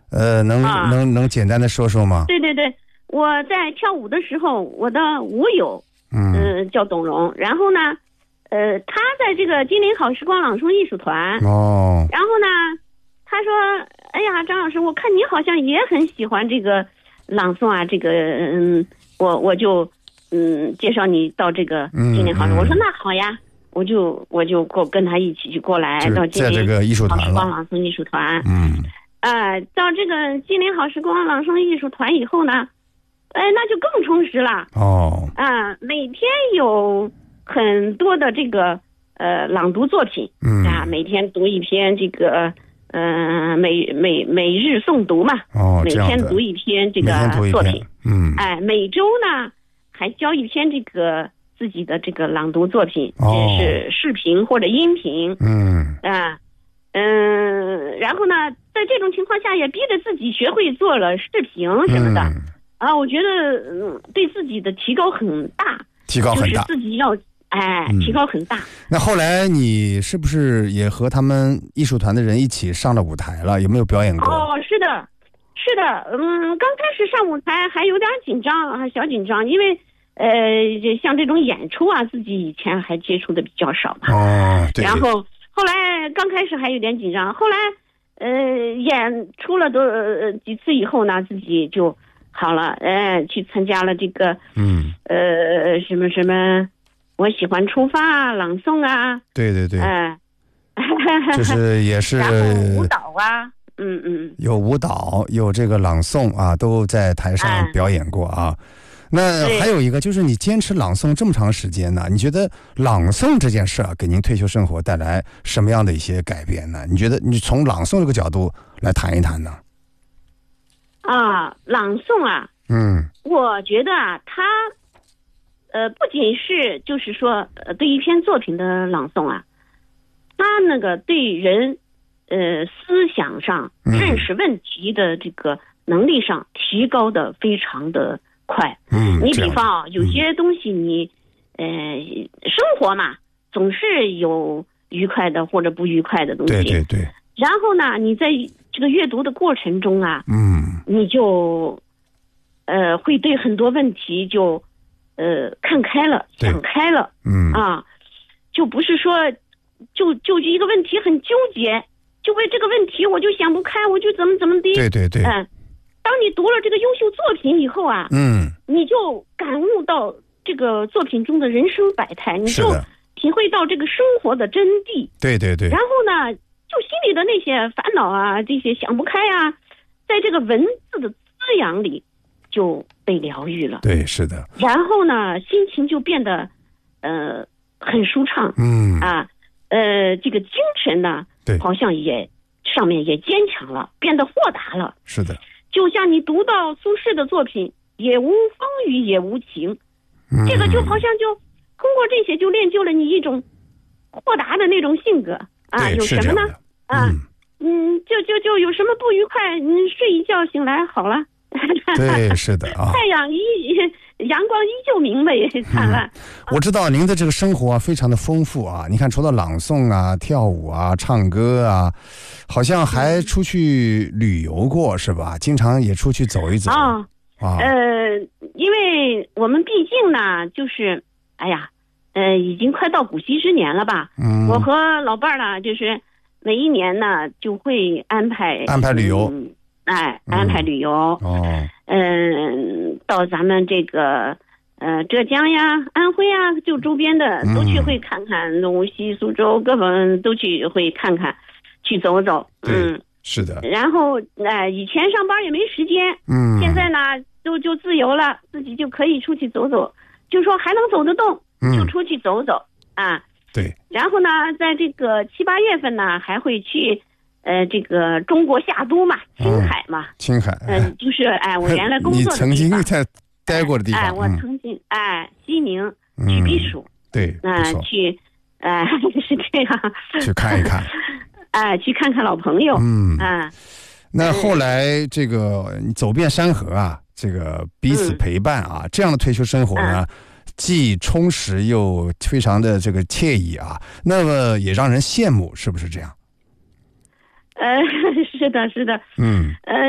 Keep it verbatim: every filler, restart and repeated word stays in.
呃，能、啊、能能简单的说说吗？ 对对对，我在跳舞的时候，我的舞友，嗯、呃，叫董荣，然后呢，呃，他在这个金陵好时光朗诵艺术团， 哦， 然后呢，他说，哎呀，张老师，我看你好像也很喜欢这个朗诵啊，这个，嗯，我我就，嗯，介绍你到这个金陵好时光，嗯嗯、我说那好呀。我就我就过跟他一起去过来到金陵好时光朗诵艺术团， 嗯， 呃，到这个金陵好时光朗诵艺术团以后呢，哎，那就更充实了哦， 啊、呃，每天有很多的这个呃朗读作品， 嗯啊，每天读一篇这个呃每每每日诵读嘛， 哦， 每天读一篇这个作品， 嗯， 哎，每周呢还教一篇这个。自己的这个朗读作品，这、 哦、 是视频或者音频， 嗯啊，嗯，然后呢，在这种情况下也逼着自己学会做了视频什么的，嗯、啊，我觉得嗯对自己的提高很大， 提高很大， 就是自己要哎、嗯、提高很大。 那后来你是不是也和他们艺术团的人一起上了舞台了？有没有表演过？ 哦，是的，是的，嗯，刚开始上舞台还有点紧张，还小紧张，因为。呃，像这种演出啊，自己以前还接触的比较少嘛。 哦，对。 然后后来刚开始还有点紧张，后来呃演出了多、呃、几次以后呢，自己就好了。呃，去参加了这个嗯呃什么什么，我喜欢出发啊，朗诵啊。 对对对。 哎、 呃，就是也是。 然后舞蹈啊，嗯嗯。 有舞蹈，有这个朗诵啊，都在台上表演过啊。哎，那还有一个就是你坚持朗诵这么长时间呢，你觉得朗诵这件事啊，给您退休生活带来什么样的一些改变呢？你觉得你从朗诵这个角度来谈一谈呢？ 啊，朗诵啊， 嗯， 我觉得啊，它呃不仅是就是说呃对一篇作品的朗诵啊，它那个对人呃思想上认识问题的这个能力上提高的非常的快。 嗯， 你比方啊，有些东西你，呃，生活嘛，总是有愉快的或者不愉快的东西。 对对对。 然后呢，你在这个阅读的过程中啊， 嗯， 你就，呃，会对很多问题就，呃，看开了，想开了。 嗯。 啊，就不是说，就就一个问题很纠结，就为这个问题我就想不开，我就怎么怎么的。 对对对。 嗯、呃。当你读了这个优秀作品以后啊， 嗯， 你就感悟到这个作品中的人生百态，你就体会到这个生活的真谛。 对对对。 然后呢，就心里的那些烦恼啊，这些想不开啊，在这个文字的滋养里就被疗愈了。 对，是的。 然后呢，心情就变得呃很舒畅。 嗯啊，呃，这个精神呢， 对， 好像也上面也坚强了，变得豁达了。 是的。 就像你读到苏轼的作品，也无风雨也无晴， 嗯、 这个就好像就通过这些就练就了你一种豁达的那种性格啊。有什么呢？啊，嗯，就就就有什么不愉快，你睡一觉醒来好了。 对，是的啊。 太阳依阳光依旧明媚灿烂、嗯。 我知道您的这个生活啊，非常的丰富啊。你看，除了朗诵啊、跳舞啊、唱歌啊，好像还出去旅游过，是吧？经常也出去走一走。 哦、 啊， 呃，因为我们毕竟呢，就是哎呀，呃，已经快到古稀之年了吧？ 嗯， 我和老伴儿呢，就是每一年呢就会安排安排旅游。 嗯哎，安排旅游、 嗯、哦， 嗯，到咱们这个呃浙江呀、安徽啊，就周边的都去会看看，无锡、苏州各方都去会看看，去走走。嗯， 是的。 然后哎、呃，以前上班也没时间， 嗯， 现在呢就就自由了，自己就可以出去走走，就说还能走得动，就出去走走、嗯、啊。 对。 然后呢，在这个七八月份呢，还会去。呃，这个中国夏都嘛，青海嘛， 嗯、青海， 嗯、呃，就是哎，我原来工作的地方， 你曾经在待过的地方， 哎，我曾经哎，西宁去避暑， 嗯、对， 啊、呃，去，哎、呃，是这样， 去看一看， 哎、呃，去看看老朋友， 嗯啊、呃， 那后来这个走遍山河啊，这个彼此陪伴啊，嗯、这样的退休生活呢，嗯、既充实又非常的这个惬意啊，那么也让人羡慕，是不是这样？ 呃，是的，是的， 嗯， 呃。